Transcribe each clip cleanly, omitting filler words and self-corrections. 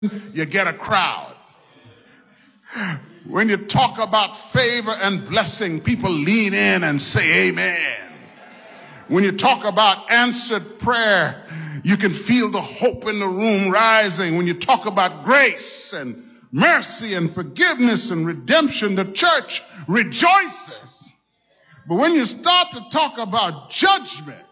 you get a crowd. When you talk about favor and blessing, people lean in and say amen. When you talk about answered prayer, you can feel the hope in the room rising. When you talk about grace and mercy and forgiveness and redemption, the church rejoices. But when you start to talk about judgment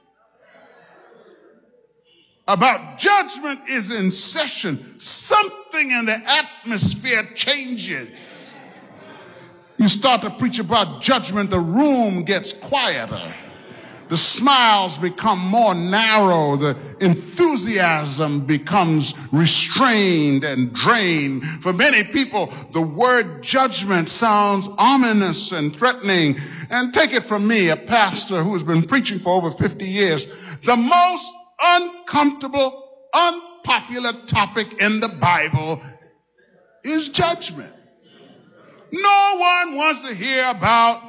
is in session, something in the atmosphere changes. You start to preach about judgment, the room gets quieter. The smiles become more narrow. The enthusiasm becomes restrained and drained. For many people, the word judgment sounds ominous and threatening. And take it from me, a pastor who has been preaching for over 50 years, the most uncomfortable, unpopular topic in the Bible is judgment. No one wants to hear about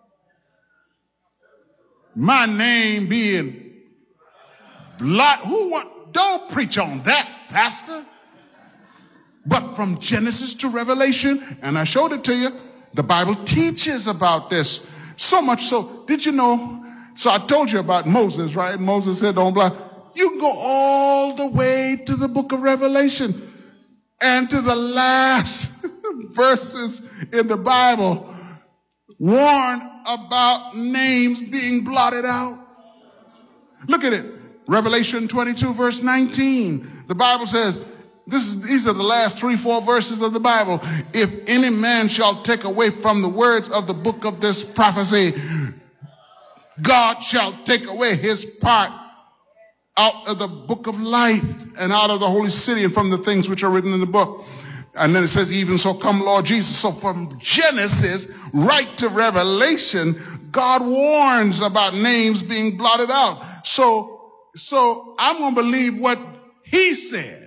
my name being blotted. Don't preach on that, pastor. But from Genesis to Revelation, and I showed it to you, the Bible teaches about this. So much so, did you know? So I told you about Moses, right? Moses said, don't blot. You can go all the way to the book of Revelation and to the last verses in the Bible warn about names being blotted out. Look at it. Revelation 22 verse 19. The Bible says, these are the last 3-4 verses of the Bible. If any man shall take away from the words of the book of this prophecy, God shall take away his part out of the book of life and out of the holy city and from the things which are written in the book. And then it says, even so come Lord Jesus. So from Genesis right to Revelation, God warns about names being blotted out. So I'm going to believe what he said.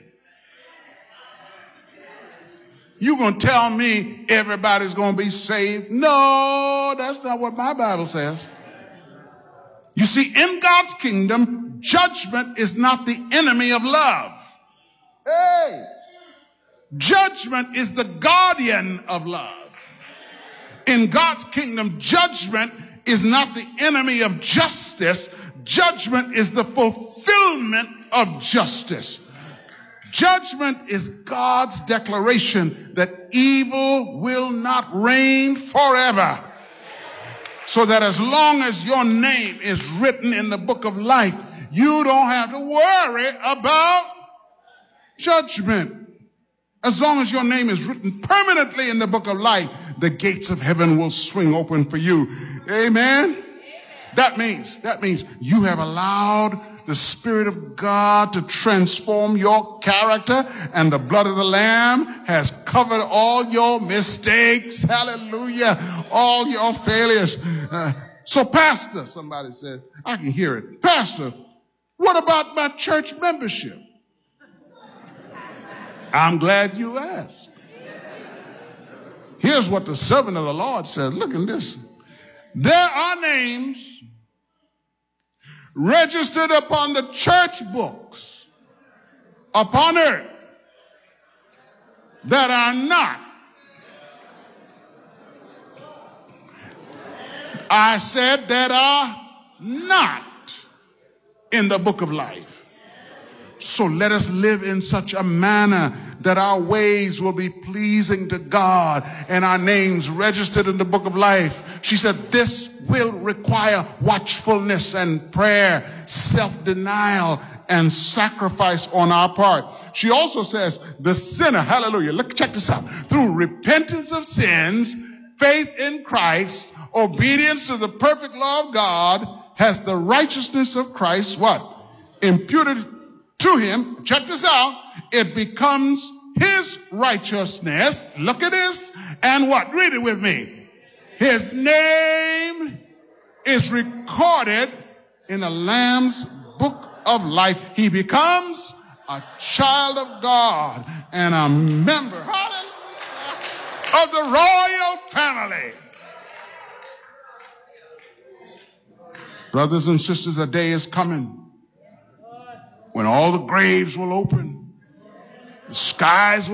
You going to tell me everybody's going to be saved? No, that's not what my Bible says. You see, in God's kingdom, judgment is not the enemy of love. Hey! Judgment is the guardian of love. In God's kingdom, judgment is not the enemy of justice. Judgment is the fulfillment of justice. Judgment is God's declaration that evil will not reign forever. So that as long as your name is written in the book of life, you don't have to worry about judgment. As long as your name is written permanently in the book of life, the gates of heaven will swing open for you. Amen? That means you have allowed the Spirit of God to transform your character, and the blood of the Lamb has covered all your mistakes. Hallelujah. All your failures. So pastor, somebody said, I can hear it. Pastor, what about my church membership? I'm glad you asked. Here's what the servant of the Lord said. Look at this. There are names registered upon the church books upon earth that are not. I said that are not in the book of life. So let us live in such a manner that our ways will be pleasing to God and our names registered in the book of life. She said this will require watchfulness and prayer, self-denial and sacrifice on our part. She also says the sinner, hallelujah, look, check this out, through repentance of sins, faith in Christ, obedience to the perfect law of God, has the righteousness of Christ, what? Imputed to him. Check this out. It becomes his righteousness. Look at this. And what? Read it with me. His name is recorded in the Lamb's book of life. He becomes a child of God and a member, hallelujah, of the royal family. Brothers and sisters, a day is coming when all the graves will open The skies